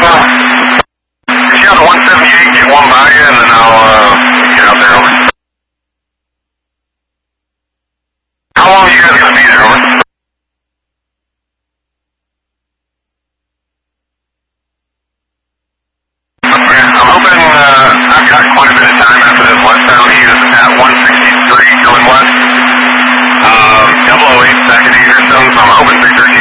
Get you out to 178, get one by you, and then I'll get out there, over. How long are you guys going to be there, over? Okay, I'm hoping